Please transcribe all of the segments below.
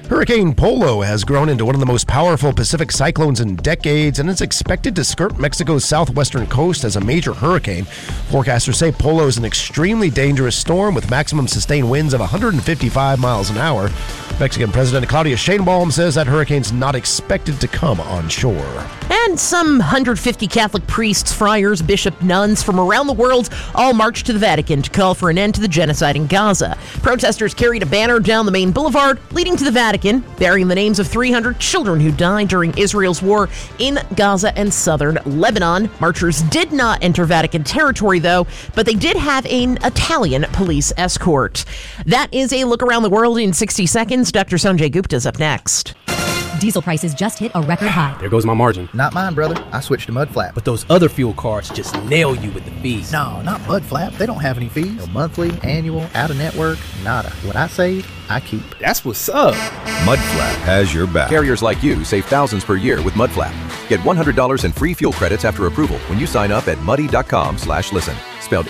Hurricane Polo has grown into one of the most powerful Pacific cyclones in decades and is expected to skirt Mexico's southwestern coast as a major hurricane. Forecasters say Polo is an extremely dangerous storm with maximum sustained winds of 155 miles an hour. Mexican President Claudia Sheinbaum says that hurricane's not expected to come on shore. And some 150 Catholic priests, friars, bishops, nuns from around the world all marched to the Vatican to call for an end to the genocide in Gaza. Protesters carried a banner down the main boulevard leading to the Vatican, bearing the names of 300 children who died during Israel's war in Gaza and southern Lebanon. Marchers did not enter Vatican territory, though, but they did have an Italian police escort. That is a look around the world in 60 seconds. Dr. Sanjay Gupta is up next. Diesel prices just hit a record high. There goes my margin. Not mine, brother. I switched to Mudflap. But those other fuel cards just nail you with the fees. No, not Mudflap. They don't have any fees. No monthly, annual, out-of-network, nada. What I save, I keep. That's what's up. Mudflap has your back. Carriers like you save thousands per year with Mudflap. Get $100 in free fuel credits after approval when you sign up at muddy.com/listen. Spelled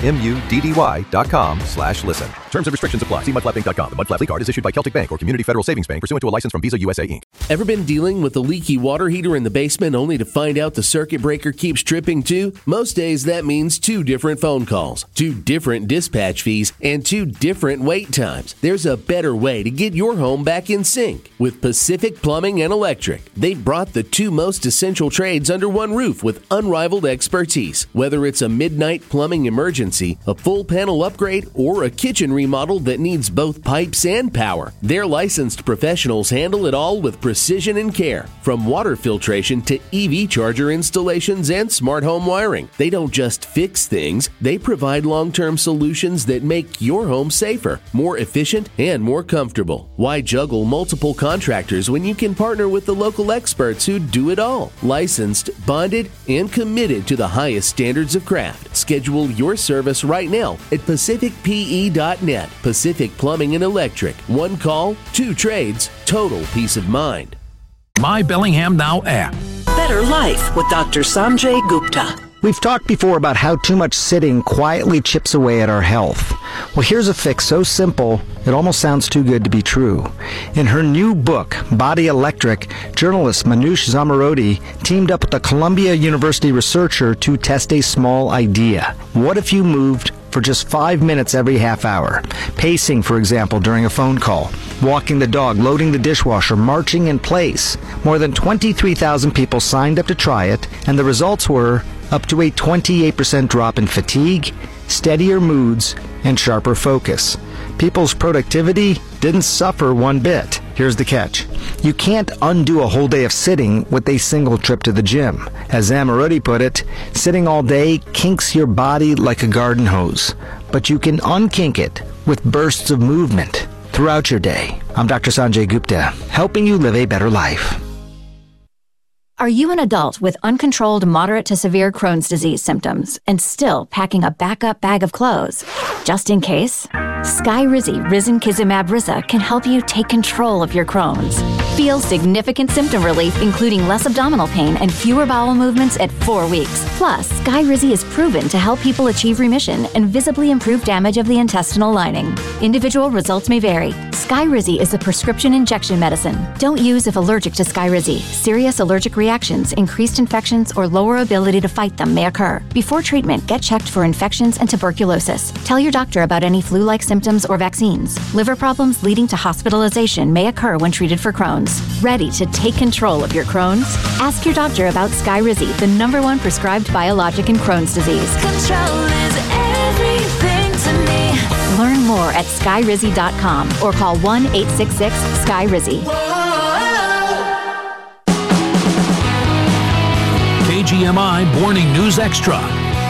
MUDDY.com/listen. Terms and restrictions apply. See mudflappinc.com. The Mudflap Fleet Card is issued by Celtic Bank or Community Federal Savings Bank pursuant to a license from Visa USA Inc. Ever been dealing with a leaky water heater in the basement only to find out the circuit breaker keeps tripping too? Most days that means 2 different phone calls, 2 different dispatch fees, and 2 different wait times. There's a better way to get your home back in sync with Pacific Plumbing and Electric. They've brought the 2 most essential trades under one roof with unrivaled expertise. Whether it's a midnight plumbing emergency, a full panel upgrade, or a kitchen remodel that needs both pipes and power, their licensed professionals handle it all with precision and care. From water filtration to EV charger installations and smart home wiring. They don't just fix things, they provide long-term solutions that make your home safer, more efficient, and more comfortable. Why juggle multiple contractors when you can partner with the local experts who do it all? Licensed, bonded, and committed to the highest standards of craft. Schedule your service right now at pacificpe.net. Pacific Plumbing and Electric. 1 call, 2 trades, total peace of mind. My Bellingham Now app. Better life with Dr. Sanjay Gupta. We've talked before about how too much sitting quietly chips away at our health. Well, here's a fix so simple, it almost sounds too good to be true. In her new book, Body Electric, journalist Manoush Zomorodi teamed up with a Columbia University researcher to test a small idea. What if you moved for just 5 minutes every half hour? Pacing, for example, during a phone call, walking the dog, loading the dishwasher, marching in place. More than 23,000 people signed up to try it, and the results were up to a 28% drop in fatigue, steadier moods, and sharper focus. People's productivity didn't suffer one bit. Here's the catch. You can't undo a whole day of sitting with a single trip to the gym. As Zamorodi put it, sitting all day kinks your body like a garden hose. But you can unkink it with bursts of movement throughout your day. I'm Dr. Sanjay Gupta, helping you live a better life. Are you an adult with uncontrolled moderate to severe Crohn's disease symptoms and still packing a backup bag of clothes just in case? Skyrizi Risankizumab Riza can help you take control of your Crohn's. Feel significant symptom relief, including less abdominal pain and fewer bowel movements at 4 weeks. Plus, Skyrizi is proven to help people achieve remission and visibly improve damage of the intestinal lining. Individual results may vary. Skyrizi is a prescription injection medicine. Don't use if allergic to Skyrizi. Serious allergic reactions, increased infections, or lower ability to fight them may occur. Before treatment, get checked for infections and tuberculosis. Tell your doctor about any flu-like symptoms or vaccines. Liver problems leading to hospitalization may occur when treated for Crohn's. Ready to take control of your Crohn's? Ask your doctor about Skyrizi, the #1 prescribed biologic in Crohn's disease. Control is everything to me. Learn more at skyrizi.com or call 1-866-SKYRIZI. KGMI Morning News Extra.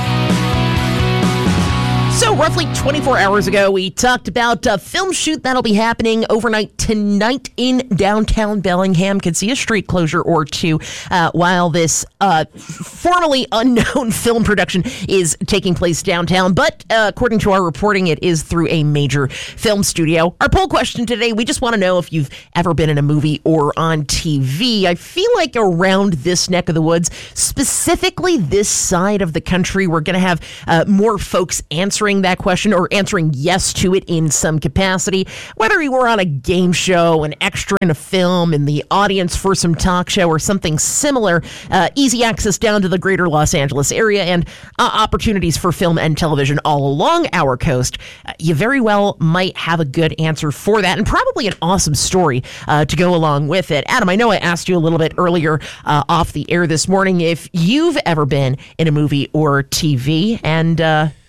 So roughly 24 hours ago, we talked about a film shoot that'll be happening overnight tonight in downtown Bellingham. Could see a street closure or two while this formerly unknown film production is taking place downtown. But according to our reporting, it is through a major film studio. Our poll question today, we just want to know if you've ever been in a movie or on TV. I feel like around this neck of the woods, specifically this side of the country, we're going to have more folks answering that that question or answering yes to it in some capacity. Whether you were on a game show, an extra in a film, in the audience for some talk show, or something similar, easy access down to the greater Los Angeles area and opportunities for film and television all along our coast, you very well might have a good answer for that and probably an awesome story to go along with it. Adam, I know I asked you a little bit earlier off the air this morning if you've ever been in a movie or TV, and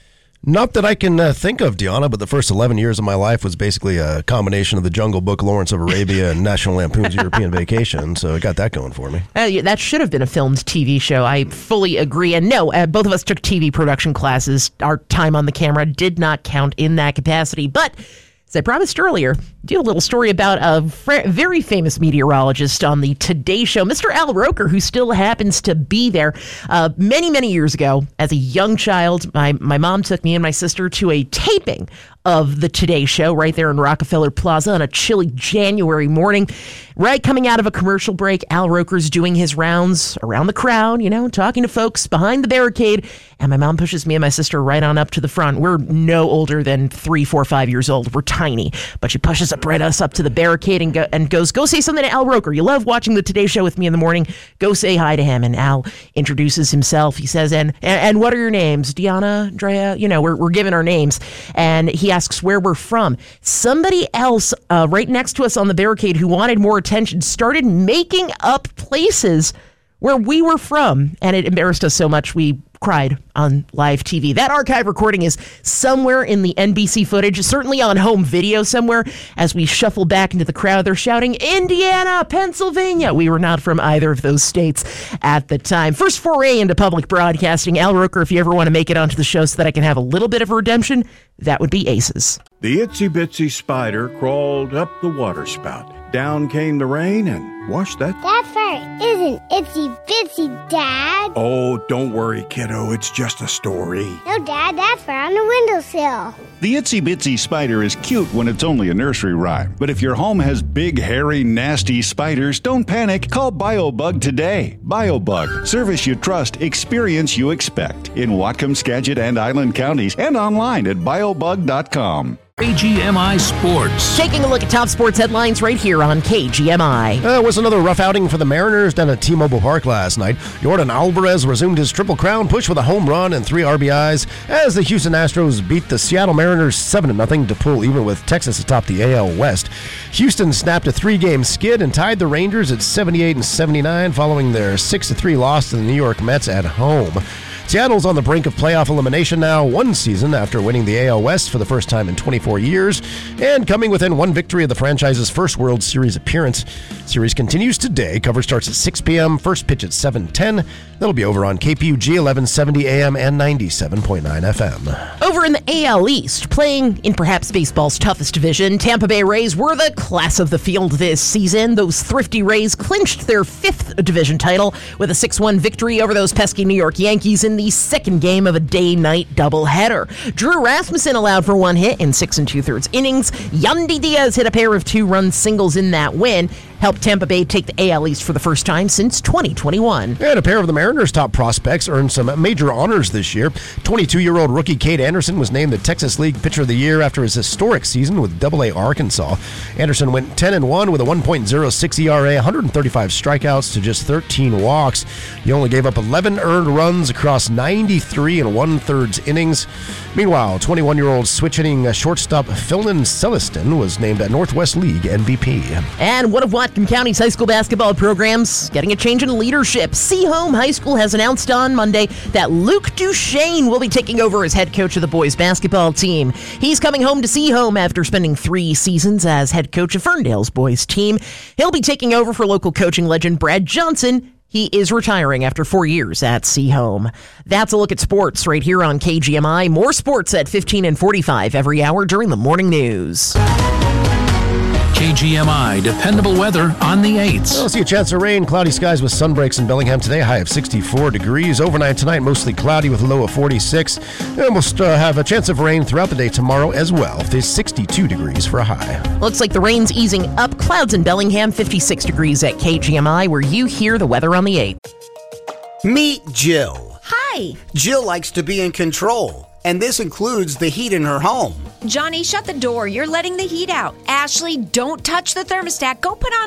not that I can think of, Deanna, but the first 11 years of my life was basically a combination of The Jungle Book, Lawrence of Arabia, and National Lampoon's European Vacation, so I got that going for me. That should have been a filmed TV show. I fully agree. And no, both of us took TV production classes. Our time on the camera did not count in that capacity, but as I promised earlier, do a little story about a very famous meteorologist on the Today Show, Mr. Al Roker, who still happens to be there. Many, many years ago, as a young child, my mom took me and my sister to a taping of the Today Show right there in Rockefeller Plaza on a chilly January morning. Right coming out of a commercial break, Al Roker's doing his rounds around the crowd, talking to folks behind the barricade. And my mom pushes me and my sister right on up to the front. We're no older than 3, 4, 5 years old. We're tiny. But she pushes us up to the barricade and goes, go say something to Al Roker. You love watching the Today Show with me in the morning. Go say hi to him. And Al introduces himself. He says, and what are your names? Deanna, Andrea? We're giving our names. And he asks where we're from. Somebody else right next to us on the barricade who wanted more attention started making up places where we were from. And it embarrassed us so much we cried on live TV. That archive recording is somewhere in the NBC footage, certainly on home video somewhere. As we shuffle back into the crowd, they're shouting, Indiana, Pennsylvania. We were not from either of those states at the time. First foray into public broadcasting. Al Roker, if you ever want to make it onto the show so that I can have a little bit of a redemption, that would be Aces. The itsy bitsy spider crawled up the water spout. Down came the rain and washed that. That fire isn't itsy bitsy, Dad. Oh, don't worry, kiddo. It's just a story. No, Dad, that's fire on the windowsill. The itsy bitsy spider is cute when it's only a nursery rhyme. But if your home has big, hairy, nasty spiders, don't panic. Call BioBug today. BioBug. Service you trust, experience you expect. In Whatcom, Skagit, and Island counties, and online at biobug.com. KGMI Sports. Taking a look at top sports headlines right here on KGMI. It was another rough outing for the Mariners down at T-Mobile Park last night. Yordan Alvarez resumed his Triple Crown push with a home run and 3 RBIs as the Houston Astros beat the Seattle Mariners 7-0 to pull even with Texas atop the AL West. Houston snapped a 3-game skid and tied the Rangers at 78-79 following their 6-3 loss to the New York Mets at home. Seattle's on the brink of playoff elimination now, one season after winning the AL West for the first time in 24 years, and coming within one victory of the franchise's first World Series appearance. Series continues today. Coverage starts at 6 p.m., first pitch at 7:10. That'll be over on KPUG 1170 AM and 97.9 FM. Over in the AL East, playing in perhaps baseball's toughest division, Tampa Bay Rays were the class of the field this season. Those thrifty Rays clinched their 5th division title with a 6-1 victory over those pesky New York Yankees in the second game of a day-night doubleheader. Drew Rasmussen allowed for 1 hit in 6 2/3 innings. Yandy Diaz hit a pair of 2-run singles in that win, helped Tampa Bay take the AL East for the first time since 2021. And a pair of the Mariners' top prospects earned some major honors this year. 22-year-old rookie Cade Anderson was named the Texas League Pitcher of the Year after his historic season with AA Arkansas. Anderson went 10-1 with a 1.06 ERA, 135 strikeouts to just 13 walks. He only gave up 11 earned runs across 93 1/3 innings. Meanwhile, 21-year-old switch-hitting shortstop Philin Celestin was named a Northwest League MVP. And one of Whatcom County's high school basketball programs getting a change in leadership. Seaholm High School has announced on Monday that Luke Duchesne will be taking over as head coach of the boys basketball team. He's coming home to Seaholm after spending 3 seasons as head coach of Ferndale's boys team. He'll be taking over for local coaching legend Brad Johnson. He is retiring after 4 years at Seaholm. That's a look at sports right here on KGMI. More sports at 15 and 45 every hour during the morning news. KGMI, dependable weather on the 8s. We'll see a chance of rain, cloudy skies with sun breaks in Bellingham today, high of 64 degrees. Overnight tonight, mostly cloudy with a low of 46. And we'll have a chance of rain throughout the day tomorrow as well. There's 62 degrees for a high. Looks like the rain's easing up. Clouds in Bellingham, 56 degrees at KGMI, where you hear the weather on the 8th. Meet Jill. Hi. Jill likes to be in control. And this includes the heat in her home. Johnny, shut the door. You're letting the heat out. Ashley, don't touch the thermostat. Go put on